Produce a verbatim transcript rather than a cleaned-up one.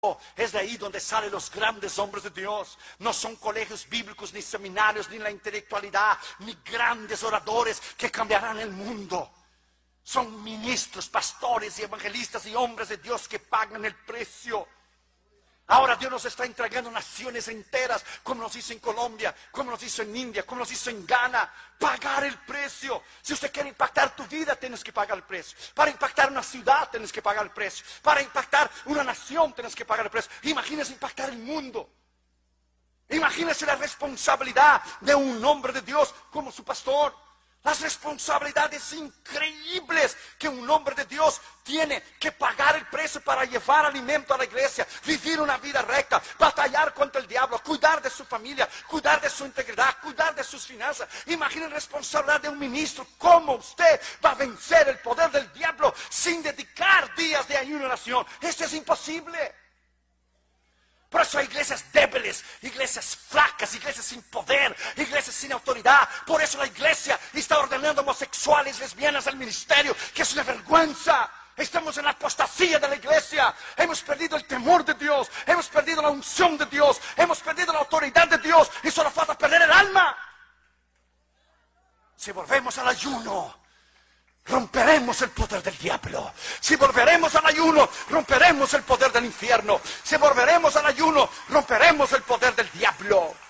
Es de ahí donde salen los grandes hombres de Dios. No son colegios bíblicos, ni seminarios, ni la intelectualidad, ni grandes oradores que cambiarán el mundo. Son ministros, pastores y evangelistas y hombres de Dios que pagan el precio. Ahora Dios nos está entregando naciones enteras, como nos hizo en Colombia, como nos hizo en India, como nos hizo en Ghana. Pagar el precio. Si usted quiere impactar tu vida, tienes que pagar el precio. Para impactar una ciudad, tienes que pagar el precio. Para impactar una nación, tienes que pagar el precio. Imagínese impactar el mundo. Imagínese la responsabilidad de un hombre de Dios como su pastor. Las responsabilidades increíbles que un hombre de Dios tiene que pagar el precio para llevar alimento a la iglesia, vivir una vida recta, batallar contra el diablo, cuidar de su familia, cuidar de su integridad, cuidar de sus finanzas. Imaginen la responsabilidad de un ministro. ¿Cómo usted va a vencer el poder del diablo sin dedicar días de ayuno y oración? Esto es imposible. Por eso hay iglesias débiles, iglesias flacas, iglesias sin poder, iglesias sin autoridad. Por eso la iglesia está ordenando homosexuales, lesbianas al ministerio, que es una vergüenza. Estamos en la apostasía de la iglesia. Hemos perdido el temor de Dios, hemos perdido la unción de Dios, hemos perdido la autoridad de Dios y solo falta perder el alma. Si volvemos al ayuno, romperemos el poder del diablo. Si volveremos al ayuno, romperemos el poder del infierno. Si volveremos al ayuno, romperemos el poder del diablo.